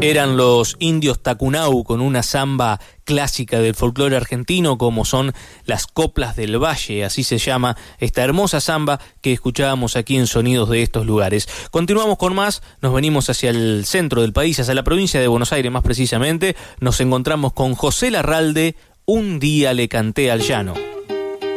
Eran los Indios Tacunau con una samba clásica del folclore argentino, como son las Coplas del Valle, así se llama esta hermosa samba que escuchábamos aquí en Sonidos de estos lugares. Continuamos con más, nos venimos hacia el centro del país, hacia la provincia de Buenos Aires más precisamente. Nos encontramos con José Larralde, Un día le canté al llano.